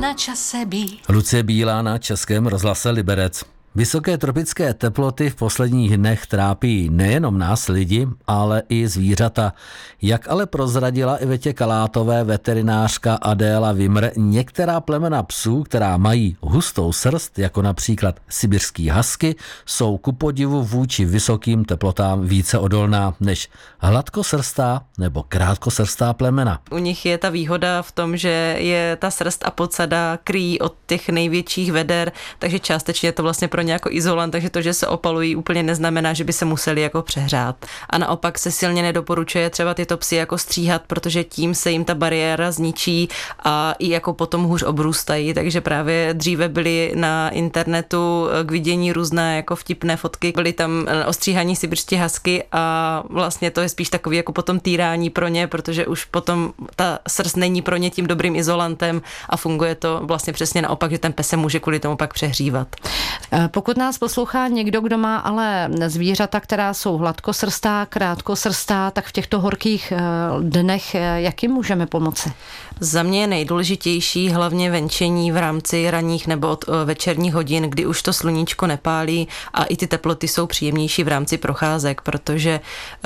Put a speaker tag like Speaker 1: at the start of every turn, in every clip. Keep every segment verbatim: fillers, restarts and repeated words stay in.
Speaker 1: na čase být.
Speaker 2: Lucie Bílá na Českém rozhlase Liberec. Vysoké tropické teploty v posledních dnech trápí nejenom nás lidi, ale i zvířata. Jak ale prozradila Ivetě Kalátové veterinářka Adéla Wimmer, některá plemena psů, která mají hustou srst, jako například sibirský husky, jsou ku podivu vůči vysokým teplotám více odolná než hladkosrstá nebo krátkosrstá plemena.
Speaker 3: U nich je ta výhoda v tom, že je ta srst a podsada kryjí od těch největších veder, takže částečně je to vlastně pro ně jako izolant, takže to, že se opalují, úplně neznamená, že by se museli jako přehrát. A naopak se silně nedoporučuje třeba tyto psy jako stříhat, protože tím se jim ta bariéra zničí a i jako potom hůř obrůstají, takže právě dříve byly na internetu k vidění různé jako vtipné fotky, byly tam ostříhaní sibirští husky a vlastně to je spíš takový jako potom týrání pro ně, protože už potom ta srst není pro ně tím dobrým izolantem a funguje to vlastně přesně naopak, že ten pes se může kvůli tomu pak přehřívat.
Speaker 1: Pokud nás poslouchá někdo, kdo má ale zvířata, která jsou hladkosrstá, krátkosrstá, tak v těchto horkých dnech jak jim můžeme pomoci?
Speaker 3: Za mě je nejdůležitější hlavně venčení v rámci ranních nebo od večerních hodin, kdy už to sluníčko nepálí a i ty teploty jsou příjemnější v rámci procházek, protože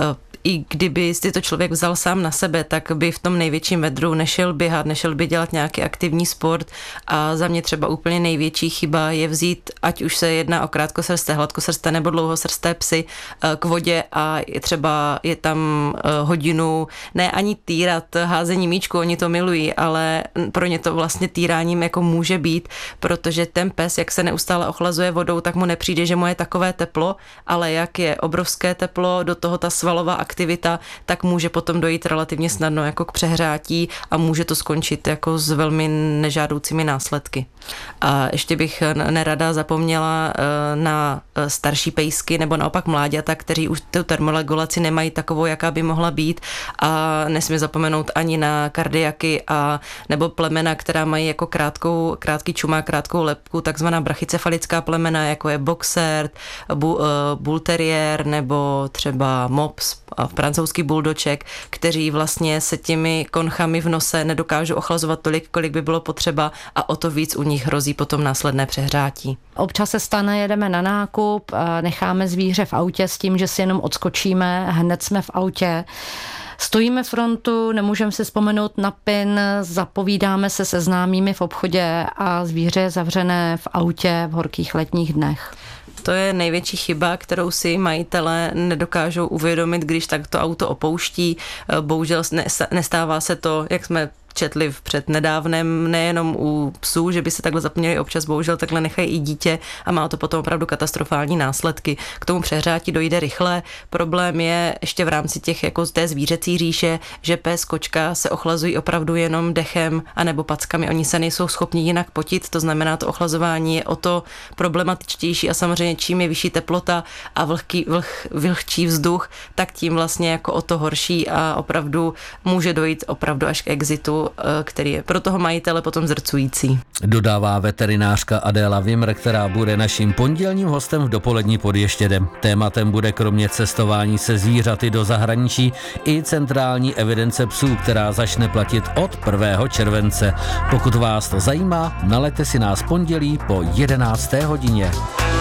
Speaker 3: i kdyby si to člověk vzal sám na sebe, tak by v tom největším vedru nešel běhat, nešel by dělat nějaký aktivní sport a za mě třeba úplně největší chyba je vzít, ať už se jedná o krátkosrsté, hladkosrsté nebo dlouhosrsté psy k vodě a třeba je tam hodinu, ne ani týrat, házení míčku, oni to milují, ale pro ně to vlastně týráním jako může být, protože ten pes, jak se neustále ochlazuje vodou, tak mu nepřijde, že mu je takové teplo, ale jak je obrovské teplo, do toho ta svalová aktivita, tak může potom dojít relativně snadno jako k přehrátí a může to skončit jako s velmi nežádoucími následky. A ještě bych nerada zapomněla na starší pejsky nebo naopak mláďata, kteří už tu termoregulaci nemají takovou, jaká by mohla být a nesmí zapomenout ani na kardiaky a nebo plemena, která mají jako krátkou, krátký čumák, krátkou lebku, takzvaná brachycefalická plemena, jako je boxer, bu, bull terrier nebo třeba mops, francouzský buldoček, kteří vlastně se těmi konchami v nose nedokážou ochlazovat tolik, kolik by bylo potřeba a o to víc u nich hrozí potom následné přehrátí.
Speaker 1: Občas se stane, jedeme na nákup, necháme zvíře v autě s tím, že si jenom odskočíme, hned jsme v autě. Stojíme frontu, nemůžeme si vzpomenout na PIN, zapovídáme se se známými v obchodě a zvíře je zavřené v autě v horkých letních dnech.
Speaker 3: To je největší chyba, kterou si majitelé nedokážou uvědomit, když tak to auto opouští. Bohužel nestává se to, jak jsme četli před nedávnem, nejenom u psů, že by se takhle zapomněli občas, bohužel takhle nechají i dítě a má to potom opravdu katastrofální následky. K tomu přehrátí dojde rychle. Problém je ještě v rámci těch jako té zvířecí říše, že pes, kočka se ochlazují opravdu jenom dechem anebo packami. Oni se nejsou schopni jinak potit, to znamená, to ochlazování je o to problematičtější a samozřejmě čím je vyšší teplota a vlhký, vlh, vlhčí vzduch, tak tím vlastně jako o to horší a opravdu může dojít opravdu až k exitu, který je pro toho majitele potom zrcující.
Speaker 2: Dodává veterinářka Adéla Wimmer, která bude naším pondělním hostem v dopolední pod Ještědem. Tématem bude kromě cestování se zvířaty do zahraničí i centrální evidence psů, která začne platit od prvního července. Pokud vás to zajímá, nalaďte si nás pondělí po jedenácté hodině.